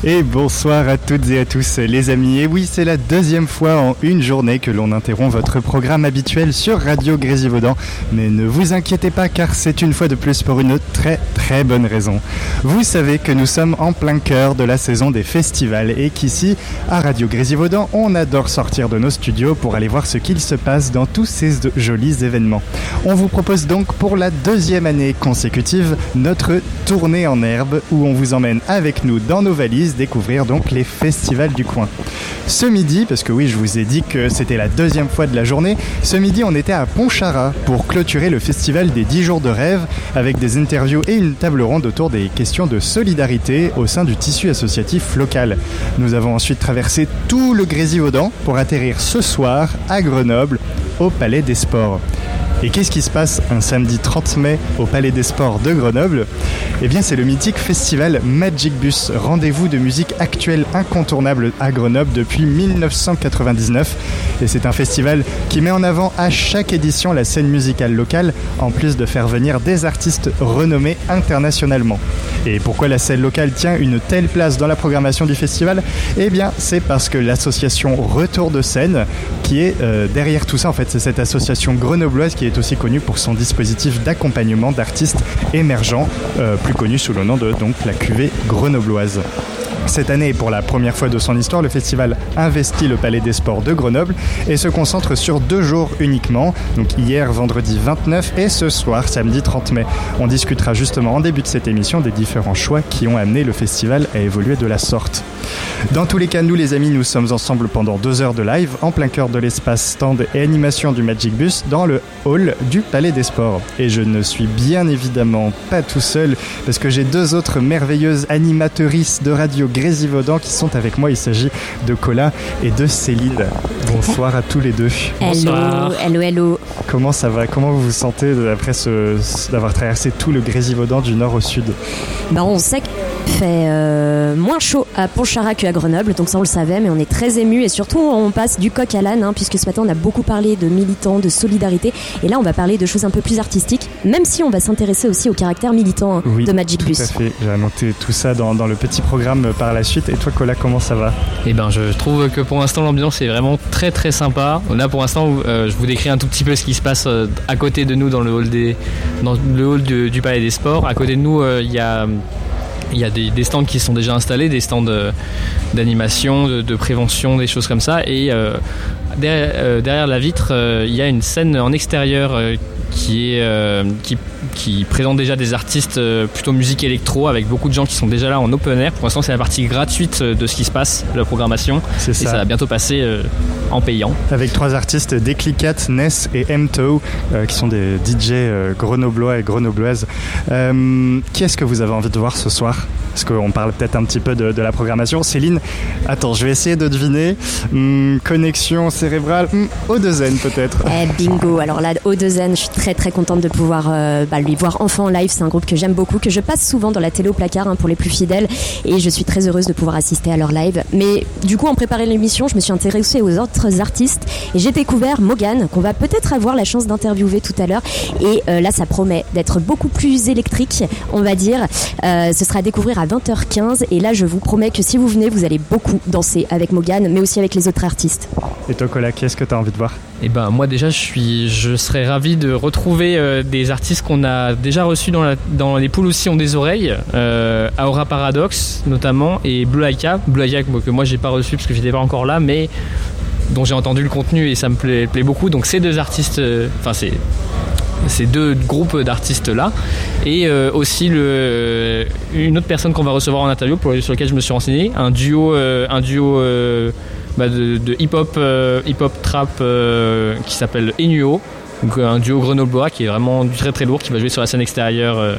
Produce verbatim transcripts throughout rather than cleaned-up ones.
Et bonsoir à toutes et à tous les amis. Et oui, c'est la deuxième fois en une journée que l'on interrompt votre programme habituel sur Radio Grésivaudan. Mais ne vous inquiétez pas car c'est une fois de plus pour une très très bonne raison. Vous savez que nous sommes en plein cœur de la saison des festivals et qu'ici, à Radio Grésivaudan, on adore sortir de nos studios pour aller voir ce qu'il se passe dans tous ces jolis événements. On vous propose donc pour la deuxième année consécutive notre tournée en herbe où on vous emmène avec nous dans nos valises découvrir donc les festivals du coin. Ce midi, parce que oui, je vous ai dit que c'était la deuxième fois de la journée, ce midi on était à Pontcharrat pour clôturer le festival des dix jours de rêve avec des interviews et une table ronde autour des questions de solidarité au sein du tissu associatif local. Nous avons ensuite traversé tout le Grésivaudan pour atterrir ce soir à Grenoble au Palais des Sports. Et qu'est-ce qui se passe un samedi trente mai au Palais des Sports de Grenoble ? Eh bien, c'est le mythique festival Magic Bus, rendez-vous de musique actuelle incontournable à Grenoble depuis dix-neuf cent quatre-vingt-dix-neuf. Et c'est un festival qui met en avant à chaque édition la scène musicale locale, en plus de faire venir des artistes renommés internationalement. Et pourquoi la scène locale tient une telle place dans la programmation du festival ? Eh bien, c'est parce que l'association Retour de scène, qui est euh, derrière tout ça, en fait, c'est cette association grenobloise qui est aussi connue pour son dispositif d'accompagnement d'artistes émergents, euh, plus connu sous le nom de donc, la cuvée grenobloise. Cette année, et pour la première fois de son histoire, le festival investit le Palais des Sports de Grenoble et se concentre sur deux jours uniquement, donc hier vendredi vingt-neuf et ce soir samedi trente mai. On discutera justement en début de cette émission des différents choix qui ont amené le festival à évoluer de la sorte. Dans tous les cas, nous les amis, nous sommes ensemble pendant deux heures de live en plein cœur de l'espace stand et animation du Magic Bus dans le hall du Palais des Sports. Et je ne suis bien évidemment pas tout seul parce que j'ai deux autres merveilleuses animatrices de Radio Grésivaudan qui sont avec moi. Il s'agit de Cola et de Céline. Bonsoir à tous les deux. Bonsoir. Hello, hello, hello. Comment ça va ? Comment vous vous sentez après ce, d'avoir traversé tout le Grésivaudan du nord au sud ? Ben, on sait qu'il fait euh, moins chaud à Pontcharrat qu'à Grenoble, donc ça on le savait, mais on est très émus et surtout on passe du coq à l'âne, hein, puisque ce matin on a beaucoup parlé de militants, de solidarité, et là on va parler de choses un peu plus artistiques, même si on va s'intéresser aussi au caractère militant hein, oui, de Magic Bus. Oui, tout à fait. J'ai annoté tout ça dans, dans le petit programme par la suite. Et toi, Cola, comment ça va ? Eh ben, je trouve que pour l'instant l'ambiance est vraiment très très sympa. Là, pour l'instant, euh, je vous décris un tout petit peu ce qui se passe euh, à côté de nous dans le hall des, dans le hall de, du Palais des Sports. À côté de nous, il euh, y a Il y a des, des stands qui sont déjà installés, des stands de, d'animation, de, de prévention, des choses comme ça. Et euh, derrière, euh, derrière la vitre, euh, il y a une scène en extérieur euh, qui, est, euh, qui, qui présente déjà des artistes euh, plutôt musique électro, avec beaucoup de gens qui sont déjà là en open air. Pour l'instant, c'est la partie gratuite de ce qui se passe, de la programmation. C'est ça. Et ça va bientôt passer euh, en payant. Avec trois artistes, Déclicat, Ness et M-Toe, euh, qui sont des D J euh, grenoblois et grenobloises. Euh, qui est-ce que vous avez envie de voir ce soir ? Parce qu'on parle peut-être un petit peu de, de la programmation. Céline, attends, je vais essayer de deviner. Hum, connexion cérébrale, hum, O deux N peut-être. Eh, bingo. Alors là, O deux N, je suis très très contente de pouvoir euh, bah, lui voir enfin en live. C'est un groupe que j'aime beaucoup, que je passe souvent dans la télé au placard hein, pour les plus fidèles. Et je suis très heureuse de pouvoir assister à leur live. Mais du coup, en préparant l'émission, je me suis intéressée aux autres artistes. Et j'ai découvert Morgane, qu'on va peut-être avoir la chance d'interviewer tout à l'heure. Et euh, là, ça promet d'être beaucoup plus électrique, on va dire. Euh, ce sera à découvrir à vingt heures quinze et là je vous promets que si vous venez vous allez beaucoup danser avec Morgane mais aussi avec les autres artistes. Et toi Cola, qu'est-ce que tu as envie de voir ? Eh ben moi déjà je suis je serais ravi de retrouver euh, des artistes qu'on a déjà reçus dans la, dans les poules aussi ont des oreilles, euh, Aura Paradox notamment et Blue Laika, Blue Laika que moi j'ai pas reçu parce que j'étais pas encore là mais dont j'ai entendu le contenu et ça me plaît, plaît beaucoup. Donc ces deux artistes, enfin euh, c'est ces deux groupes d'artistes là et euh, aussi le, une autre personne qu'on va recevoir en interview pour, sur lequel je me suis renseigné, un duo euh, un duo euh, bah de, de hip hop euh, hip hop trap euh, qui s'appelle Enuo, donc un duo grenoblois qui est vraiment très très lourd, qui va jouer sur la scène extérieure euh,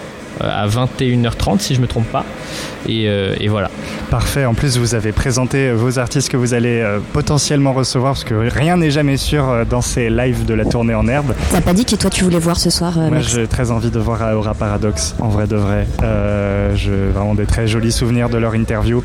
à vingt et une heures trente si je me trompe pas et, euh, et voilà. Parfait, en plus vous avez présenté vos artistes que vous allez euh, potentiellement recevoir parce que rien n'est jamais sûr euh, dans ces lives de la tournée en herbe. T'as pas dit que toi tu voulais voir ce soir euh, Moi Max. j'ai très envie de voir Aura Paradox, en vrai de vrai. Euh, j'ai vraiment des très jolis souvenirs de leur interview.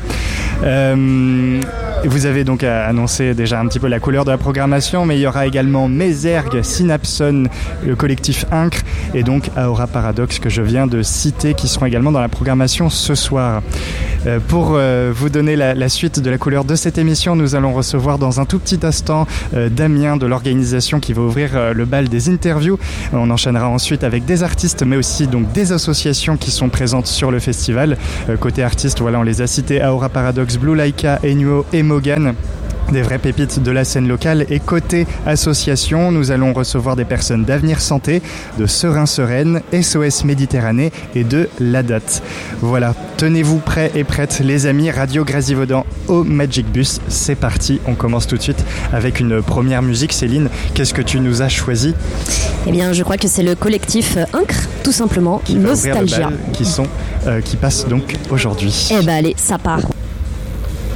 Euh, vous avez donc annoncé déjà un petit peu la couleur de la programmation, mais il y aura également Mézergue, Synapson, le collectif Incre et donc Aura Paradox que je viens de citer qui seront également dans la programmation ce soir. Euh, pour euh, vous donner la, la suite de la couleur de cette émission, nous allons recevoir dans un tout petit instant euh, Damien de l'organisation qui va ouvrir euh, le bal des interviews. On enchaînera ensuite avec des artistes mais aussi donc des associations qui sont présentes sur le festival. Euh, côté artistes, voilà, on les a cités: Aura Paradox, Blue Laika, Enuo et Mogan. Des vraies pépites de la scène locale. Et côté association, nous allons recevoir des personnes d'Avenir Santé, de Serein Sereine, S O S Méditerranée et de La Date. Voilà, tenez-vous prêts et prêtes les amis, Radio Grésivaudan au Magic Bus, c'est parti. On commence tout de suite avec une première musique. Céline, qu'est-ce que tu nous as choisi? Eh bien, je crois que c'est le collectif Incre, tout simplement, qui va Nostalgia. ouvrir le bal, qui, sont, euh, qui passe donc aujourd'hui. Eh ben allez, ça part.